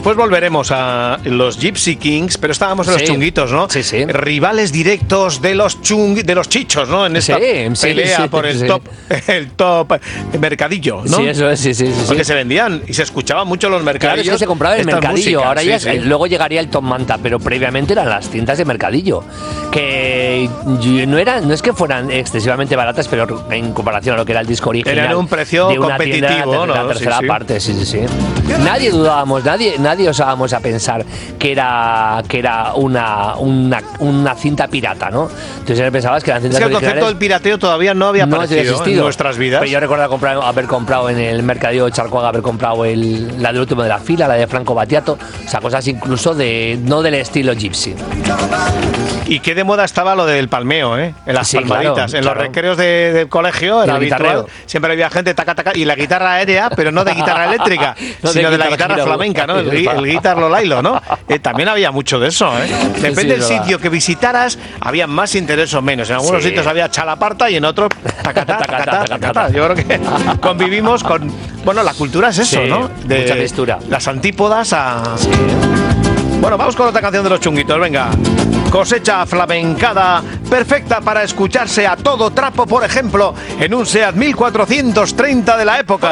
Después volveremos a los Gypsy Kings, pero estábamos en los chunguitos, ¿no? Sí, sí. Rivales directos de los chichos, ¿no? En esta pelea por el top mercadillo, ¿no? Sí, eso es, sí. Porque se vendían y se escuchaban mucho los mercadillos. Claro, es que se compraba en el mercadillo, músicas, ahora luego llegaría el Top Manta, pero previamente eran las tiendas de mercadillo, que no es que fueran excesivamente baratas, pero en comparación a lo que era el disco original. Era un precio de una competitivo, la tercera parte, sí. Nadie dudábamos, nadie osábamos a pensar que era una cinta pirata, ¿no? Entonces pensabas que eran cintas originales. El concepto del pirateo todavía no había aparecido en nuestras vidas. Pero yo recuerdo haber comprado en el mercadillo de Charcoaga, haber comprado la del último de la fila, la de Franco Battiato, o sea, cosas incluso no del estilo gypsy. Y qué de moda estaba lo del palmeo, ¿eh? En las palmaditas, claro, en los recreos del colegio era habitual. Siempre había gente taca, y la guitarra aérea, pero no de guitarra eléctrica, sino de la guitarra flamenca, ¿no? El guitar lolailo, ¿no? También había mucho de eso, ¿eh? Depende del sitio que visitaras, había más interés o menos. En algunos sitios había chalaparta y en otros tacatá. Yo creo que convivimos con... Bueno, la cultura es eso, ¿no? De mucha textura. Las antípodas a... Sí. Bueno, vamos con otra canción de los chunguitos, venga. Cosecha flamencada, perfecta para escucharse a todo trapo, por ejemplo, en un SEAT 1430 de la época.